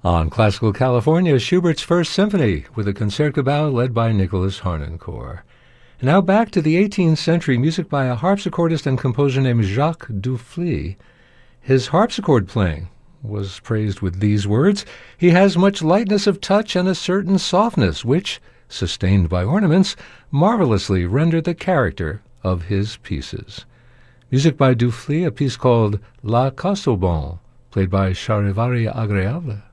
On Classical California, Schubert's First Symphony with a Concertgebouw led by Nicholas Harnoncourt. And now back to the 18th century music by a harpsichordist and composer named Jacques Dufley. His harpsichord playing was praised with these words: "He has much lightness of touch and a certain softness, which, sustained by ornaments, marvelously render the character of his pieces." Music by Dufley, a piece called La Casaubon, played by Charivari Agréable.